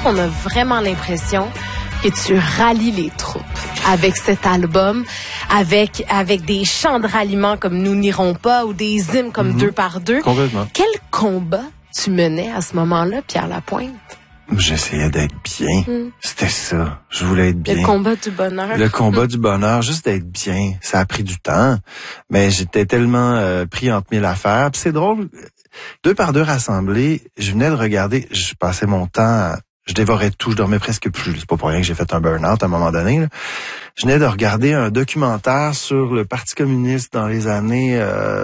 qu'on a vraiment l'impression que tu rallies les troupes avec cet album, avec des chants de ralliement comme Nous n'irons pas ou des hymnes comme Deux par deux. Complètement. Quel combat tu menais à ce moment-là, Pierre Lapointe? J'essayais d'être bien. C'était ça. Je voulais être bien. Le combat du bonheur. Le combat du bonheur, juste d'être bien. Ça a pris du temps, mais j'étais tellement pris entre mille affaires. Puis c'est drôle, Deux par deux rassemblés, je venais de regarder, je passais mon temps, je dévorais tout, je dormais presque plus. C'est pas pour rien que j'ai fait un burn-out à un moment donné, là. Je venais de regarder un documentaire sur le Parti communiste dans les années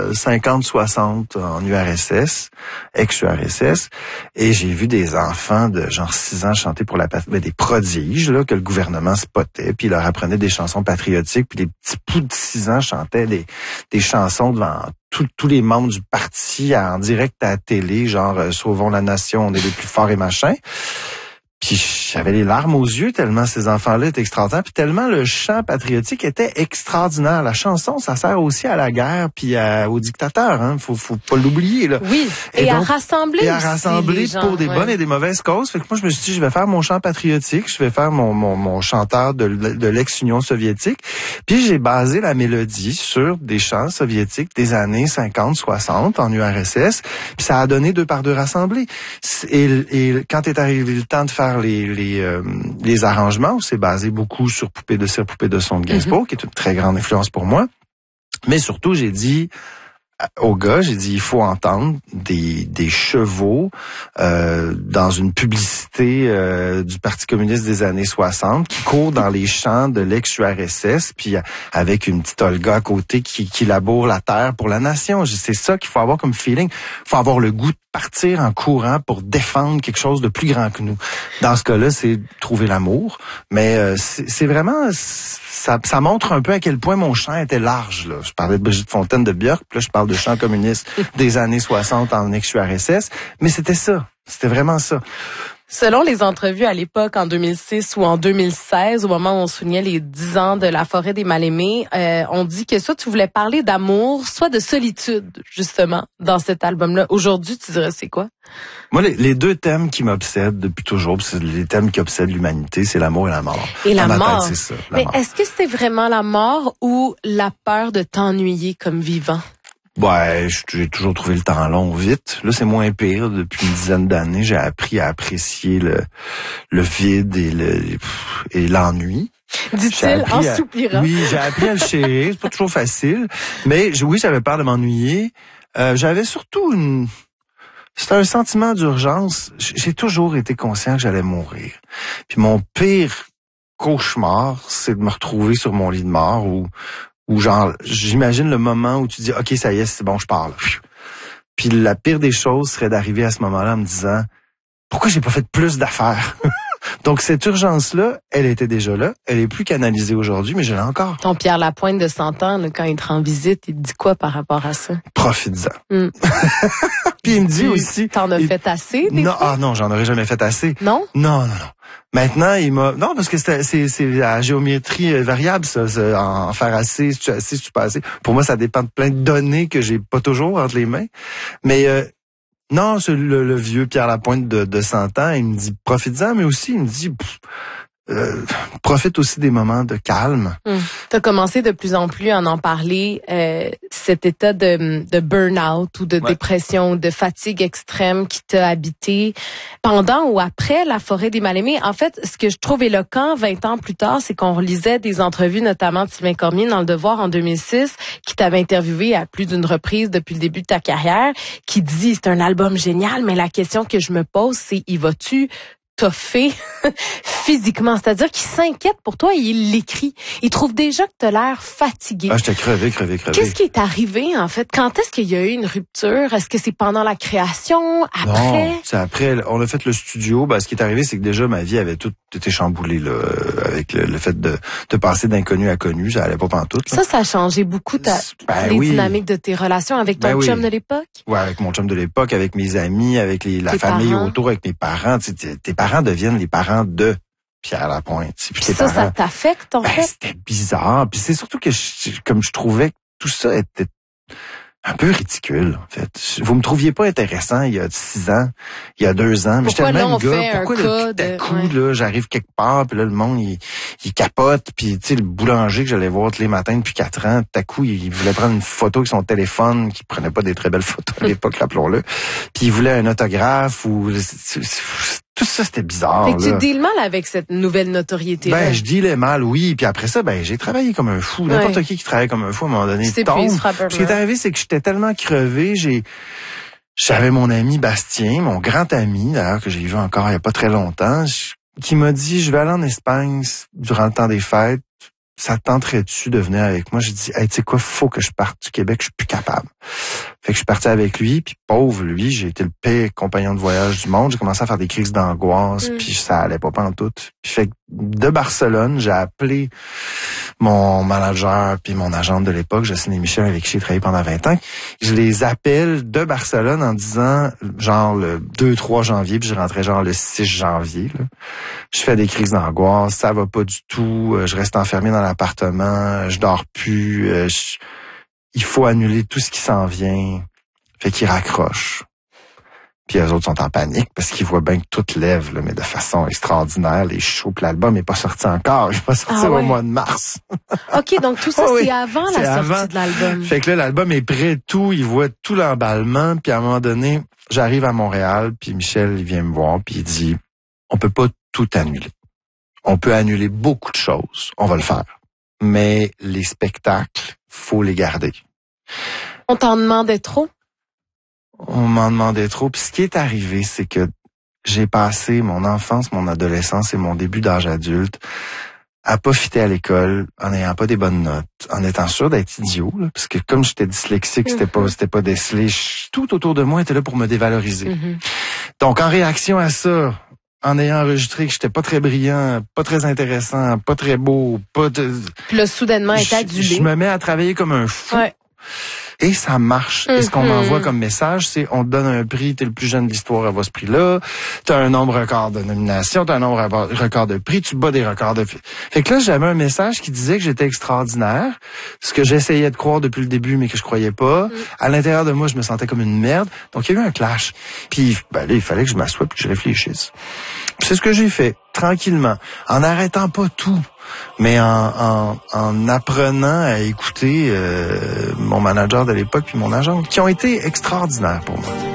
50-60 en URSS, ex-URSS, et j'ai vu des enfants de genre 6 ans chanter pour la patrie, des prodiges là que le gouvernement spottait, puis il leur apprenait des chansons patriotiques, puis les petits poux de 6 ans chantaient des chansons devant tous les membres du parti en direct à la télé, genre Sauvons la nation, on est les plus forts et machin. Puis j'avais les larmes aux yeux tellement ces enfants-là étaient extraordinaires, puis tellement le chant patriotique était extraordinaire. La chanson, ça sert aussi à la guerre puis aux dictateurs, hein. Faut pas l'oublier là. Oui, et donc, à rassembler et à rassembler gens, pour des bonnes et des mauvaises causes. Fait que moi je me suis dit je vais faire mon chant patriotique, je vais faire mon chanteur de l'ex-Union soviétique. Puis j'ai basé la mélodie sur des chants soviétiques des années 50-60 en URSS, puis ça a donné Deux par deux rassemblés. Et quand est arrivé le temps de faire les arrangements, c'est basé beaucoup sur Poupée de cire, Poupée de son de Gainsbourg, qui est une très grande influence pour moi. Mais surtout, j'ai dit au gars, il faut entendre des chevaux dans une publicité du Parti communiste des années 60 qui court dans les champs de l'ex-URSS, puis avec une petite Olga à côté qui laboure la terre pour la nation. C'est ça qu'il faut avoir comme feeling. Il faut avoir le goût de partir en courant pour défendre quelque chose de plus grand que nous. Dans ce cas-là, c'est trouver l'amour, mais c'est vraiment ça montre un peu à quel point mon chant était large là. Je parlais de Brigitte Fontaine de Björk, puis là je parle de chant communiste des années 60 en ex-URSS, mais c'était ça, c'était vraiment ça. Selon les entrevues à l'époque, en 2006 ou en 2016, au moment où on soulignait les 10 ans de la forêt des mal-aimés, on dit que soit tu voulais parler d'amour, soit de solitude, justement, dans cet album-là. Aujourd'hui, tu dirais c'est quoi? Moi, les deux thèmes qui m'obsèdent depuis toujours, c'est les thèmes qui obsèdent l'humanité, c'est l'amour et la mort. Et la mort. Tête, c'est ça, mais mort. Est-ce que c'était vraiment la mort ou la peur de t'ennuyer comme vivant? Ouais, j'ai toujours trouvé le temps long vite. Là, c'est moins pire. Depuis une dizaine d'années, j'ai appris à apprécier le vide et l'ennui. Dit-il en soupirant. Oui, j'ai appris à le chérir. C'est pas toujours facile. Mais oui, j'avais peur de m'ennuyer. J'avais surtout c'était un sentiment d'urgence. J'ai toujours été conscient que j'allais mourir. Puis mon pire cauchemar, c'est de me retrouver sur mon lit de mort ou genre, j'imagine le moment où tu dis, OK, ça y est, c'est bon, je pars là. Puis la pire des choses serait d'arriver à ce moment-là en me disant, pourquoi j'ai pas fait plus d'affaires? Donc cette urgence-là, elle était déjà là. Elle est plus canalisée aujourd'hui, mais je l'ai encore. Ton Pierre Lapointe de 100 ans, là, quand il te rend visite, il te dit quoi par rapport à ça? Profites-en. Puis il me dit aussi... T'en as fait assez, des fois? Ah non, j'en aurais jamais fait assez. Non? Non. Maintenant, non, parce que c'est la géométrie variable, ça, en faire assez, si tu pas assez. Pour moi, ça dépend de plein de données que j'ai pas toujours entre les mains. Mais non, c'est le vieux Pierre Lapointe de 100 ans, il me dit profite-en, mais aussi il me dit profite aussi des moments de calme. Tu as commencé de plus en plus à en parler, cet état de burn-out ou de dépression, de fatigue extrême qui t'a habité pendant ou après la forêt des mal-aimés. En fait, ce que je trouve éloquent 20 ans plus tard, c'est qu'on relisait des entrevues, notamment de Sylvain Cormier dans Le Devoir en 2006, qui t'avait interviewé à plus d'une reprise depuis le début de ta carrière, qui dit c'est un album génial, mais la question que je me pose, c'est y vas-tu toffé physiquement, c'est-à-dire qu'il s'inquiète pour toi et il l'écrit. Il trouve déjà que t'as l'air fatigué. Ah, j'étais crevé. Qu'est-ce qui est arrivé, en fait? Quand est-ce qu'il y a eu une rupture? Est-ce que c'est pendant la création? Après? Non, c'est après. On a fait le studio. Ce qui est arrivé, c'est que déjà, ma vie avait tout été chamboulée, là, avec le fait de passer d'inconnu à connu. Ça allait pas pantoute, là. Ça a changé beaucoup les dynamiques de tes relations avec ton chum de l'époque? Ouais, avec mon chum de l'époque, avec mes amis, avec la famille autour, avec mes parents. Tes parents deviennent les parents de Pierre Lapointe. Puis ça t'affecte, en fait? C'était bizarre. Puis c'est surtout que je trouvais que tout ça était... un peu ridicule, en fait. Vous me trouviez pas intéressant il y a 6 ans, il y a 2 ans. Mais j'étais le même gars. Pourquoi là, tout à coup, là, j'arrive quelque part, puis là, le monde, il capote, puis tu sais, le boulanger que j'allais voir tous les matins depuis 4 ans, tout à coup, il voulait prendre une photo avec son téléphone, qui prenait pas des très belles photos à l'époque, rappelons-le. Puis il voulait un autographe ou... Tout ça, c'était bizarre. Fait que tu deals mal avec cette nouvelle notoriété-là. Ben, je dealais mal, oui. Puis après ça, ben, j'ai travaillé comme un fou. N'importe qui travaille comme un fou, à un moment donné, tombe. Ce qui est arrivé, c'est que j'étais tellement crevé, j'avais mon ami Bastien, mon grand ami, d'ailleurs, que j'ai vu encore il y a pas très longtemps, qui m'a dit, je vais aller en Espagne durant le temps des fêtes. Ça te tenterait-tu de venir avec moi? J'ai dit, hey, tu sais quoi, faut que je parte du Québec, je suis plus capable. Fait que je suis parti avec lui, puis pauvre lui, j'ai été le pire compagnon de voyage du monde. J'ai commencé à faire des crises d'angoisse, puis ça allait pas pantoute. Puis fait que de Barcelone, j'ai appelé mon manager puis mon agente de l'époque, Jocelyne et Michel, avec qui j'ai travaillé pendant 20 ans. Je les appelle de Barcelone en disant, genre le 2-3 janvier, puis je rentrais genre le 6 janvier. Là. Je fais des crises d'angoisse, ça va pas du tout, je reste enfermé dans l'appartement, je dors plus, il faut annuler tout ce qui s'en vient. Fait qu'ils raccrochent. Puis eux autres sont en panique parce qu'ils voient bien que tout lève, là, mais de façon extraordinaire. Les shows, puis l'album n'est pas sorti encore. Il va sortir au mois de mars. OK, donc tout ça, c'est avant la sortie de l'album. Fait que là, l'album est prêt, tout. Ils voient tout l'emballement. Puis à un moment donné, j'arrive à Montréal, puis Michel, il vient me voir, puis il dit, on peut pas tout annuler. On peut annuler beaucoup de choses. On va le faire. Mais les spectacles, faut les garder. On t'en demandait trop? On m'en demandait trop. Puis ce qui est arrivé, c'est que j'ai passé mon enfance, mon adolescence et mon début d'âge adulte à pas fitter à l'école, en n'ayant pas des bonnes notes, en étant sûr d'être idiot, là, parce que comme j'étais dyslexique, c'était pas décelé, tout autour de moi était là pour me dévaloriser. Donc en réaction à ça, en ayant enregistré que j'étais pas très brillant, pas très intéressant, pas très beau, pas de... Puis là, soudainement, est adulé. Je me mets à travailler comme un fou. Ouais. Et ça marche. Et ce qu'on m'envoie comme message, c'est on te donne un prix, t'es le plus jeune de l'histoire à avoir ce prix-là, t'as un nombre record de nominations, t'as un nombre record de prix, tu bats des records de... Fait que là, j'avais un message qui disait que j'étais extraordinaire, ce que j'essayais de croire depuis le début, mais que je croyais pas. À l'intérieur de moi, je me sentais comme une merde. Donc, il y a eu un clash. Puis, ben là, il fallait que je m'assoie puis que je réfléchisse. Puis c'est ce que j'ai fait, tranquillement, en n'arrêtant pas tout. Mais en apprenant à écouter mon manager de l'époque puis mon agent, qui ont été extraordinaires pour moi.